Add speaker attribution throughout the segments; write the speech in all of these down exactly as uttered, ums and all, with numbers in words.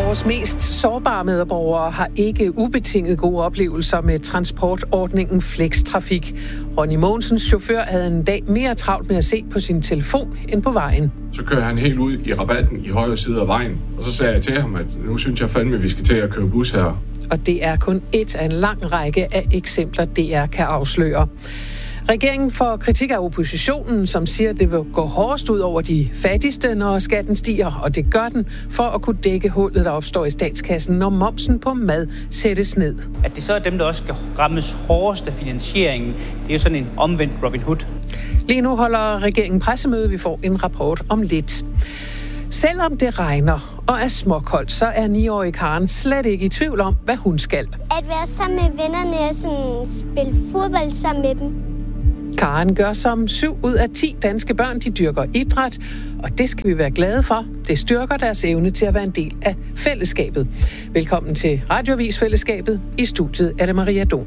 Speaker 1: Vores mest sårbare medborgere har ikke ubetinget gode oplevelser med transportordningen Flextrafik. Ronny Mogensens chauffør havde en dag mere travlt med at se på sin telefon end på vejen.
Speaker 2: Så kører han helt ud i rabatten i højre side af vejen, og så sagde jeg til ham, at nu synes jeg fandme, at vi skal til at køre bus her.
Speaker 1: Og det er kun et af en lang række af eksempler, D R kan afsløre. Regeringen får kritik af oppositionen, som siger, at det vil gå hårdest ud over de fattigste, når skatten stiger, og det gør den for at kunne dække hullet, der opstår i statskassen, når momsen på mad sættes ned.
Speaker 3: At det så er dem, der også skal rammes hårdest af finansieringen, det er jo sådan en omvendt Robin Hood.
Speaker 1: Lige nu holder regeringen pressemøde. Vi får en rapport om lidt. Selvom det regner og er småkoldt, så er niårige Karen slet ikke i tvivl om, hvad hun skal.
Speaker 4: At være sammen med vennerne og sådan spille fodbold sammen med dem.
Speaker 1: Karen gør som syv ud af ti danske børn, de dyrker idræt, og det skal vi være glade for. Det styrker deres evne til at være en del af fællesskabet. Velkommen til Radioavis Fællesskabet. I studiet er det Maria Don.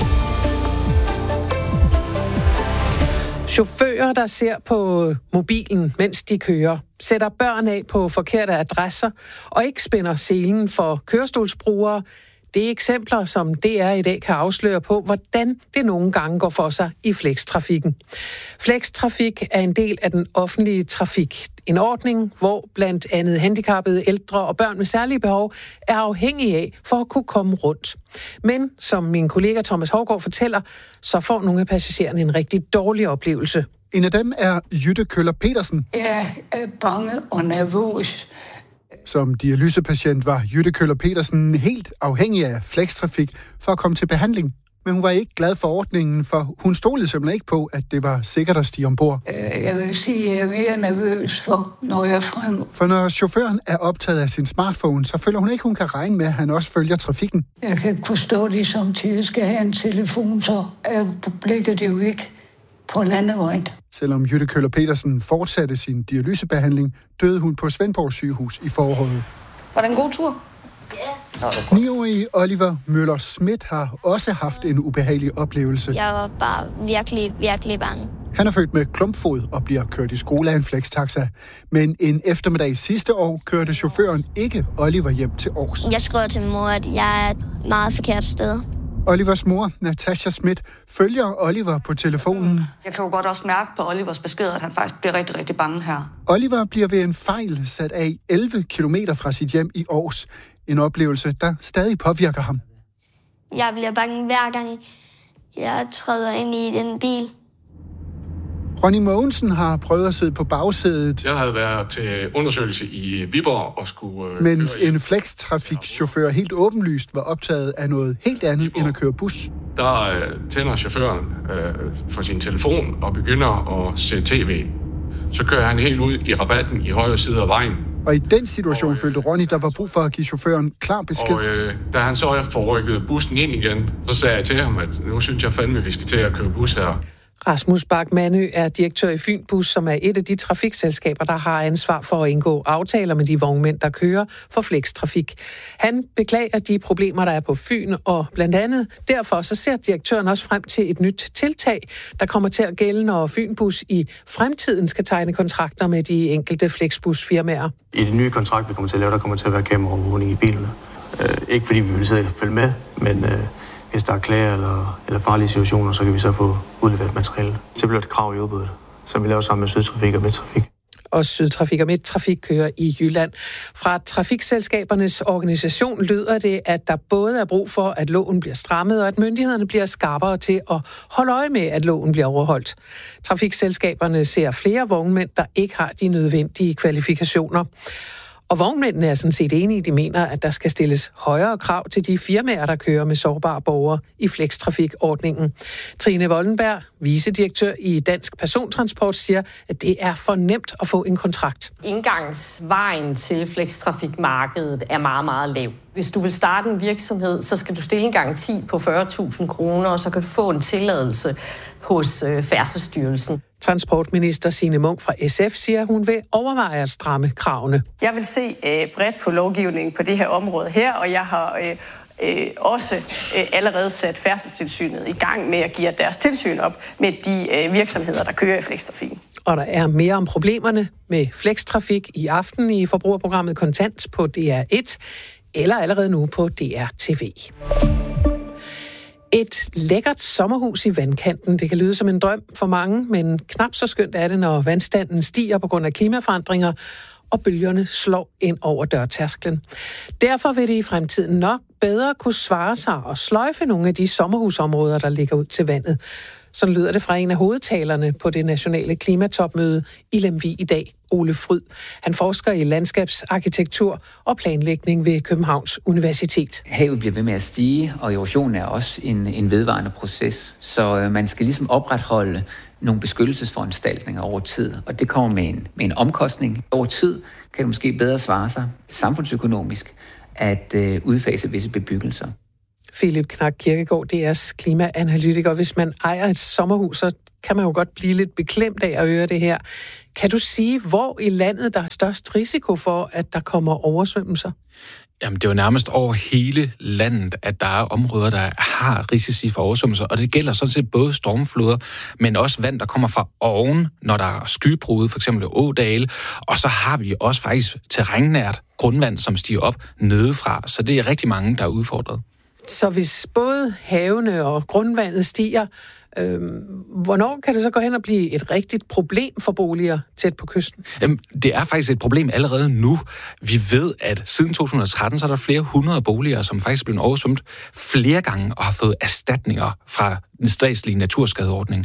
Speaker 1: Chauffører, der ser på mobilen, mens de kører, sætter børn af på forkerte adresser og ikke spænder selen for kørestolsbrugere. Det er eksempler, som D R i dag kan afsløre på, hvordan det nogle gange går for sig i flextrafikken. Flextrafik er en del af den offentlige trafik. En ordning, hvor blandt andet handicappede, ældre og børn med særlige behov er afhængige af for at kunne komme rundt. Men som min kollega Thomas Hougaard fortæller, så får nogle af passagererne en rigtig dårlig oplevelse.
Speaker 5: En af dem er Jytte Køller Petersen.
Speaker 6: Jeg er bange og nervøs.
Speaker 5: Som dialysepatient var Jytte Køller Petersen helt afhængig af flextrafik for at komme til behandling. Men hun var ikke glad for ordningen, for hun stolede simpelthen ikke på, at det var sikkert at stige ombord.
Speaker 6: Jeg vil sige, at jeg er mere nervøs for, når jeg er frem.
Speaker 5: For når chaufføren er optaget af sin smartphone, så føler hun ikke, hun kan regne med, at han også følger trafikken.
Speaker 6: Jeg kan ikke forstå, at de samtidig skal have en telefon, så er blikket jo ikke på landevejen.
Speaker 5: Selvom Jytte Køller Petersen fortsatte sin dialysebehandling, døde hun på Svendborg sygehus i foråret.
Speaker 7: Var det en god tur?
Speaker 5: Ja. niårige Oliver Møller Schmidt har også haft en ubehagelig oplevelse.
Speaker 4: Jeg var bare virkelig, virkelig bange.
Speaker 5: Han er født med klumpfod og bliver kørt i skole af en flextaxa. Men en eftermiddag sidste år kørte chaufføren ikke Oliver hjem til Aars.
Speaker 4: Jeg skrev til min mor, at jeg er et meget forkert sted.
Speaker 5: Olivers mor, Natasha Schmidt, følger Oliver på telefonen.
Speaker 7: Jeg kan jo godt også mærke på Olivers besked, at han faktisk bliver rigtig, rigtig bange her.
Speaker 5: Oliver bliver ved en fejl sat af elleve kilometer fra sit hjem i Aars. En oplevelse, der stadig påvirker ham.
Speaker 4: Jeg bliver bange hver gang, jeg træder ind i den bil.
Speaker 5: Ronny Mogensen har prøvet at sidde på bagsædet.
Speaker 2: Jeg havde været til undersøgelse i Viborg og skulle... Øh,
Speaker 5: mens en flextrafikchauffør helt åbenlyst var optaget af noget helt andet Viborg. End at køre bus.
Speaker 2: Der øh, tænder chaufføren øh, for sin telefon og begynder at se tv. Så kører han helt ud i rabatten i højre side af vejen.
Speaker 5: Og i den situation og, øh, følte Ronny, der var brug for at give chaufføren klar besked.
Speaker 2: Og øh, da han så får rykket bussen ind igen, så sagde jeg til ham, at nu synes jeg fandme, at vi skal til at køre bus her.
Speaker 1: Rasmus Bak-Manø er direktør i Fynbus, som er et af de trafikselskaber, der har ansvar for at indgå aftaler med de vognmænd, der kører for flextrafik. Han beklager de problemer, der er på Fyn, og blandt andet derfor så ser direktøren også frem til et nyt tiltag, der kommer til at gælde, når Fynbus i fremtiden skal tegne kontrakter med de enkelte flexbusfirmaer.
Speaker 8: I det nye kontrakt, vi kommer til at lave, der kommer til at være kameraovervågning i bilerne. Øh, ikke fordi vi vil sidde og følge med, men... Øh Hvis der er klager eller, eller farlige situationer, så kan vi så få udleveret materiale. Så bliver det krav i udbuddet, som vi laver sammen med Sydtrafik og Midttrafik.
Speaker 1: Og Sydtrafik og Midttrafik kører i Jylland. Fra trafikselskabernes organisation lyder det, at der både er brug for, at loven bliver strammet, og at myndighederne bliver skarpere til at holde øje med, at loven bliver overholdt. Trafikselskaberne ser flere vognmænd, der ikke har de nødvendige kvalifikationer. Og vognmændene er sådan set enige, de mener, at der skal stilles højere krav til de firmaer, der kører med sårbare borgere i flextrafikordningen. Trine Wollenberg, vicedirektør i Dansk Persontransport, siger, at det er for nemt at få en kontrakt.
Speaker 9: Indgangsvejen til flextrafikmarkedet er meget, meget lav. Hvis du vil starte en virksomhed, så skal du stille en garanti på fyrre tusind kroner, og så kan du få en tilladelse hos øh, Færdselsstyrelsen.
Speaker 1: Transportminister Signe Munk fra S F siger, at hun vil overveje at stramme kravene.
Speaker 10: Jeg vil se øh, bredt på lovgivningen på det her område her, og jeg har øh, øh, også øh, allerede sat Færdselstilsynet i gang med at give deres tilsyn op med de øh, virksomheder, der kører i flextrafikken.
Speaker 1: Og der er mere om problemerne med flextrafik i aften i forbrugerprogrammet Kontant på D R et, eller allerede nu på D R T V. Et lækkert sommerhus i vandkanten. Det kan lyde som en drøm for mange, men knap så skønt er det, når vandstanden stiger på grund af klimaforandringer, og bølgerne slår ind over dørtærsklen. Derfor vil det i fremtiden nok bedre kunne svare sig og sløjfe nogle af de sommerhusområder, der ligger ud til vandet. Sådan lyder det fra en af hovedtalerne på det nationale klimatopmøde i Lemvig i dag, Ole Fryd. Han forsker i landskabsarkitektur og planlægning ved Københavns Universitet.
Speaker 11: Havet bliver ved med at stige, og erosion er også en, en vedvarende proces. Så øh, man skal ligesom opretholde nogle beskyttelsesforanstaltninger over tid, og det kommer med en, med en omkostning. Over tid kan det måske bedre svare sig samfundsøkonomisk at øh, udfase visse bebyggelser.
Speaker 1: Philip Knak Kirkegaard, D R's klimaanalytiker. Hvis man ejer et sommerhus, så kan man jo godt blive lidt beklemt af at høre det her. Kan du sige, hvor i landet der er størst risiko for, at der kommer oversvømmelser?
Speaker 12: Jamen, det er jo nærmest over hele landet, at der er områder, der har risici for oversvømmelser. Og det gælder sådan set både stormfloder, men også vand, der kommer fra oven, når der er skybrud, for eksempel ådale. Og så har vi også faktisk terrænnært grundvand, som stiger op nedefra. Så det er rigtig mange, der er udfordret. Så hvis både havene og grundvandet stiger, øh, hvornår kan det så gå hen og blive et rigtigt problem for boliger tæt på kysten? Jamen, det er faktisk et problem allerede nu. Vi ved, at siden to tusind og tretten, så er der flere hundrede boliger, som faktisk er blevet oversvømmet flere gange og har fået erstatninger fra den statslige naturskadeordning.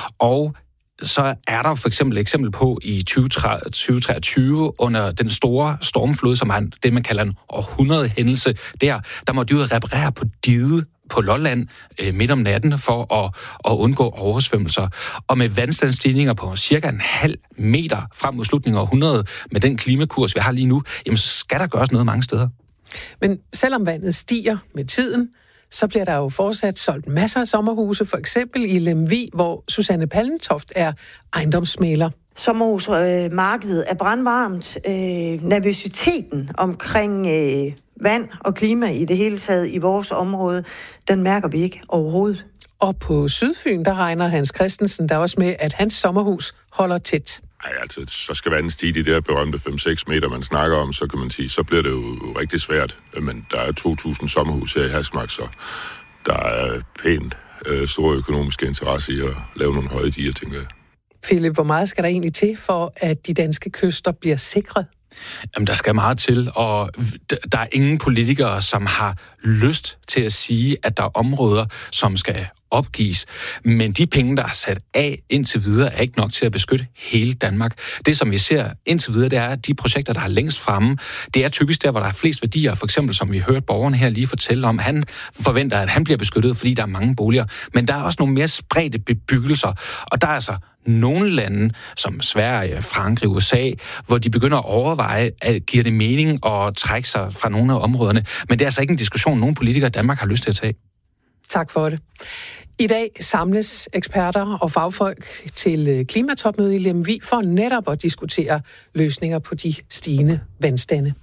Speaker 12: Og så er der for eksempel et eksempel på i tyve treogtyve under den store stormflod, som er det, man kalder en århundredehændelse der, der må de ud reparere på diget på Lolland øh, midt om natten for at, at undgå oversvømmelser. Og med vandstandsstigninger på cirka en halv meter frem mod slutningen af århundredet, med den klimakurs, vi har lige nu, jamen så skal der gøres noget mange steder. Men selvom vandet stiger med tiden, så bliver der jo fortsat solgt masser af sommerhuse, for eksempel i Lemvig, hvor Susanne Pallentoft er ejendomsmægler.
Speaker 13: Sommerhusmarkedet er brandvarmt. Øh, nervøsiteten omkring øh, vand og klima i det hele taget i vores område, den mærker vi ikke overhovedet. Og på Sydfyn, der regner Hans Christensen der også med, at hans sommerhus holder tæt.
Speaker 14: Ej, altså, så skal vandet stige de der berømte fem seks meter, man snakker om, så kan man sige, så bliver det jo rigtig svært. Men der er to tusind sommerhus her i Hasmark, så der er pænt øh, store økonomiske interesse i at lave nogle høje diger, tænker jeg.
Speaker 1: Philip, hvor meget skal der egentlig til for, at de danske kyster bliver sikret?
Speaker 12: Jamen, der skal meget til, og der er ingen politikere, som har lyst til at sige, at der er områder, som skal opgives. Men de penge, der er sat af indtil videre, er ikke nok til at beskytte hele Danmark. Det, som vi ser indtil videre, det er, at de projekter, der er længst fremme, det er typisk der, hvor der er flest værdier. For eksempel, som vi hørte borgerne her lige fortælle om, han forventer, at han bliver beskyttet, fordi der er mange boliger. Men der er også nogle mere spredte bebyggelser, og der er altså nogle lande, som Sverige, Frankrig, U S A, hvor de begynder at overveje, at giver det mening at trække sig fra nogle af områderne. Men det er altså ikke en diskussion, nogen politikere i Danmark har lyst til at tage.
Speaker 1: Tak for det. I dag samles eksperter og fagfolk til klimatopmøde i Lemvig for netop at diskutere løsninger på de stigende vandstande.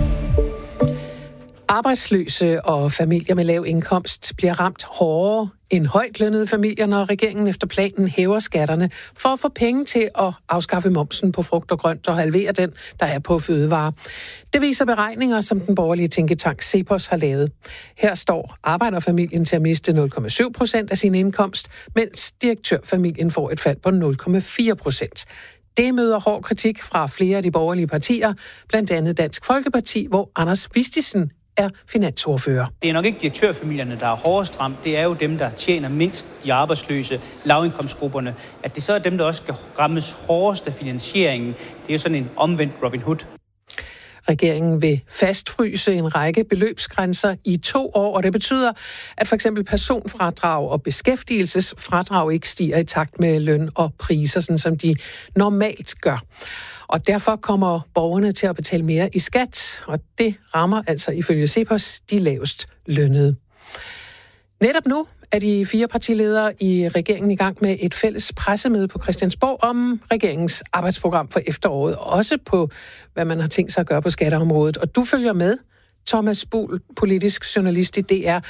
Speaker 1: Arbejdsløse og familier med lav indkomst bliver ramt hårdere end højtlønnede familier, når regeringen efter planen hæver skatterne for at få penge til at afskaffe momsen på frugt og grønt og halvere den, der er på fødevarer. Det viser beregninger, som den borgerlige tænketank CEPOS har lavet. Her står arbejderfamilien til at miste nul komma syv procent af sin indkomst, mens direktørfamilien får et fald på nul komma fire procent. Det møder hård kritik fra flere af de borgerlige partier, blandt andet Dansk Folkeparti, hvor Anders Vistisen er finansordfører.
Speaker 3: Det er nok ikke direktørfamilierne, der er hårdest ramt. Det er jo dem, der tjener mindst, de arbejdsløse, lavindkomstgrupperne. At det så er dem, der også skal rammes hårdest af finansieringen. Det er jo sådan en omvendt Robin Hood.
Speaker 1: Regeringen vil fastfryse en række beløbsgrænser i to år, og det betyder, at for eksempel personfradrag og beskæftigelsesfradrag ikke stiger i takt med løn og priser, sådan som de normalt gør. Og derfor kommer borgerne til at betale mere i skat, og det rammer altså ifølge CEPOS de lavest lønnede. Netop nu er de fire partiledere i regeringen i gang med et fælles pressemøde på Christiansborg om regeringens arbejdsprogram for efteråret, og også på, hvad man har tænkt sig at gøre på skatteområdet. Og du følger med, Thomas Buhl, politisk journalist i D R.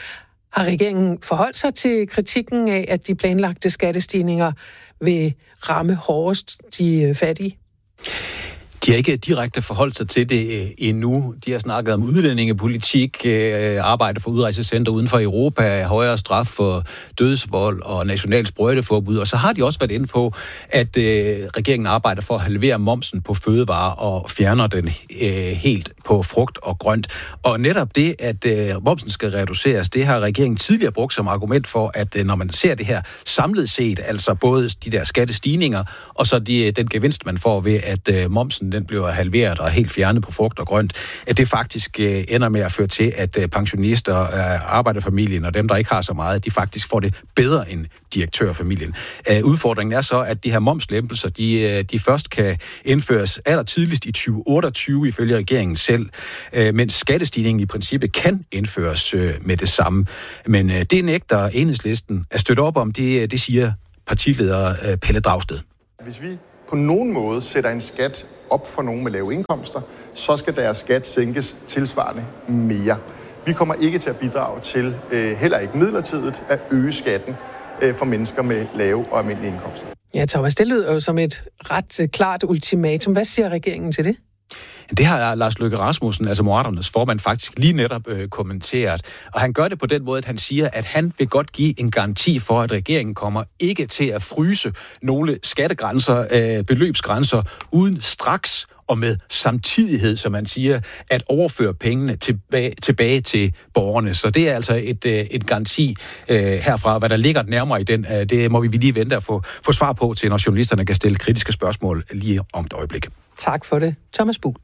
Speaker 1: Har regeringen forholdt sig til kritikken af, at de planlagte skattestigninger vil ramme hårdest de fattige?
Speaker 15: De har ikke direkte forholdt sig til det endnu. De har snakket om udlændingepolitik, arbejde for udrejsecenter uden for Europa, højere straf for dødsvold og nationalt sprøjteforbud. Og så har de også været inde på, at regeringen arbejder for at halvere momsen på fødevarer og fjerner den helt på frugt og grønt. Og netop det, at momsen skal reduceres, det har regeringen tidligere brugt som argument for, at når man ser det her samlet set, altså både de der skattestigninger og så de, den gevinst, man får ved, at momsen den bliver halveret og helt fjernet på frugt og grønt, at det faktisk øh, ender med at føre til, at øh, pensionister, øh, arbejderfamilien og dem, der ikke har så meget, de faktisk får det bedre end direktørfamilien. Øh, udfordringen er så, at de her momslempelser, de, øh, de først kan indføres allertidligst i tyve otteogtyve, ifølge regeringen selv, øh, mens skattestigningen i princippet kan indføres øh, med det samme. Men øh, det nægter Enhedslisten at støtte op om, det, det siger partileder øh, Pelle Dragsted.
Speaker 16: Hvis vi på nogen måde sætter en skat op for nogen med lave indkomster, så skal deres skat sænkes tilsvarende mere. Vi kommer ikke til at bidrage til, øh, heller ikke midlertidigt, at øge skatten øh, for mennesker med lave og almindelige indkomster.
Speaker 1: Ja, Thomas, det lyder jo som et ret klart ultimatum. Hvad siger regeringen til det?
Speaker 15: Det har Lars Løkke Rasmussen, altså Moderaternes formand, faktisk lige netop øh, kommenteret. Og han gør det på den måde, at han siger, at han vil godt give en garanti for, at regeringen kommer ikke til at fryse nogle skattegrænser, øh, beløbsgrænser, uden straks og med samtidighed, som man siger, at overføre pengene tilbage, tilbage til borgerne. Så det er altså et, et garanti øh, herfra. Hvad der ligger nærmere i den, øh, det må vi lige vente at få, få svar på til, når journalisterne kan stille kritiske spørgsmål lige om et øjeblik.
Speaker 1: Tak for det, Thomas Buhl.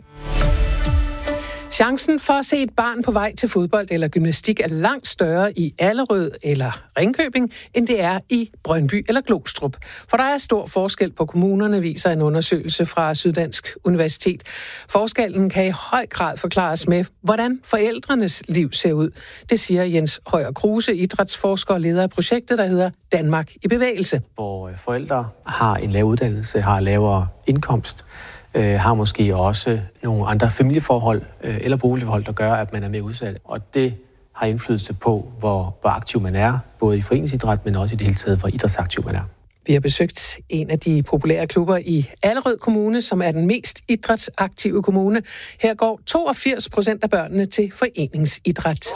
Speaker 1: Chancen for at se et barn på vej til fodbold eller gymnastik er langt større i Allerød eller Ringkøbing, end det er i Brøndby eller Glostrup. For der er stor forskel på kommunerne, viser en undersøgelse fra Syddansk Universitet. Forskellen kan i høj grad forklares med, hvordan forældrenes liv ser ud. Det siger Jens Højer Kruse, idrætsforsker og leder af projektet, der hedder Danmark i bevægelse.
Speaker 17: Hvor forældre har en lav uddannelse, har lavere indkomst, øh, har måske også nogle andre familieforhold øh, eller boligforhold, der gør, at man er mere udsat. Og det har indflydelse på, hvor, hvor aktiv man er, både i foreningsidræt, men også i det hele taget, hvor idrætsaktiv man er.
Speaker 1: Vi har besøgt en af de populære klubber i Allerød Kommune, som er den mest idrætsaktive kommune. Her går toogfirs procent af børnene til foreningsidræt.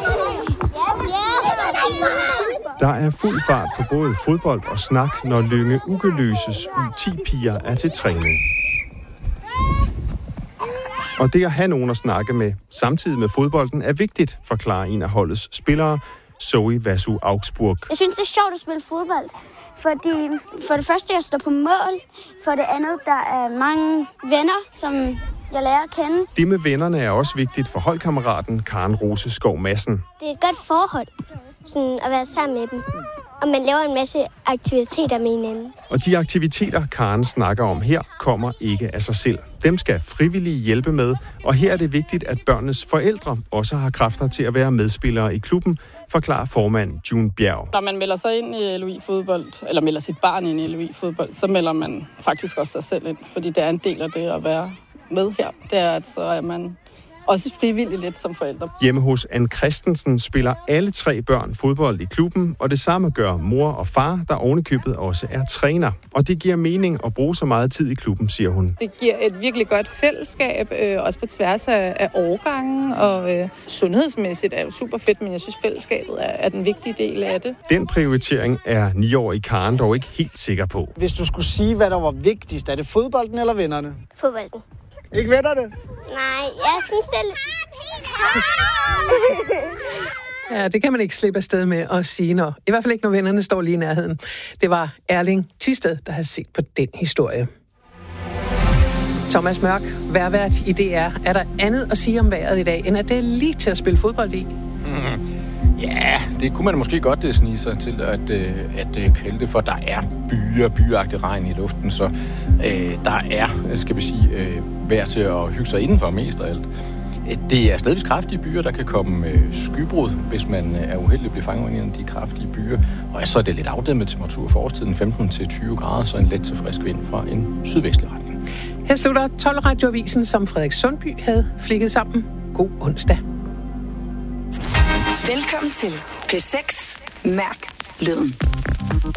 Speaker 18: Der er fuld fart på både fodbold og snak, når Lynge Ugeløses U ti piger er til træning. Og det at have nogen at snakke med, samtidig med fodbolden, er vigtigt, forklarer en af holdets spillere, Zoe Vasu Augsburg.
Speaker 19: Jeg synes, det er sjovt at spille fodbold, fordi for det første, jeg står på mål. For det andet, der er mange venner, som jeg lærer at kende.
Speaker 18: Det med vennerne er også vigtigt for holdkammeraten Karen Rose Skov Madsen.
Speaker 19: Det er et godt forhold, sådan at være sammen med dem. Og man laver en masse aktiviteter med hinanden.
Speaker 18: Og de aktiviteter, Karen snakker om her, kommer ikke af sig selv. Dem skal frivillige hjælpe med, og her er det vigtigt, at børnenes forældre også har kræfter til at være medspillere i klubben, forklarer formand June Bjerg.
Speaker 20: Når man melder sig ind i L O I-fodbold, eller melder sit barn ind i L O I-fodbold, så melder man faktisk også sig selv ind, fordi det er en del af det at være med her. Det er, at så er man også frivillig lidt som forældre.
Speaker 18: Hjemme hos Ann Christensen spiller alle tre børn fodbold i klubben, og det samme gør mor og far, der ovenikøbet også er træner. Og det giver mening at bruge så meget tid i klubben, siger hun.
Speaker 20: Det giver et virkelig godt fællesskab, øh, også på tværs af, af årgangen, og øh, sundhedsmæssigt er jo super fedt, men jeg synes, fællesskabet er, er den vigtige del af det.
Speaker 18: Den prioritering er niårige Karen dog ikke helt sikker på.
Speaker 21: Hvis du skulle sige, hvad der var vigtigst, er det fodbolden eller vennerne?
Speaker 19: Fodbolden.
Speaker 21: Ikke vennerne?
Speaker 19: Nej, jeg synes, det er lidt...
Speaker 1: Ja, det kan man ikke slippe afsted med at sige, når i hvert fald ikke, når vennerne står lige i nærheden. Det var Erling Thisted, der har set på den historie. Thomas Mørk, vejrvært i D R. Er der andet at sige om vejret i dag, end at det er lige til at spille fodbold i?
Speaker 22: Mm. Ja, det kunne man måske godt snige sig til at, at, at kalde det, for der er byer, byagtig regn i luften, så øh, der er, skal vi sige, øh, vejr til at hygge sig indenfor mest af alt. Det er stadigvis kraftige byer, der kan komme øh, skybrud, hvis man er uheldig at blive fanget i en af de kraftige byer. Og så er det lidt afdæmmet temperatur for årstiden, femten til tyve grader, så en let til frisk vind fra en sydvestlig retning.
Speaker 1: Her slutter tolv radioavisen, som Frederik Sundby havde flikket sammen. God onsdag.
Speaker 23: Velkommen til
Speaker 6: P seks. Mærk lyden.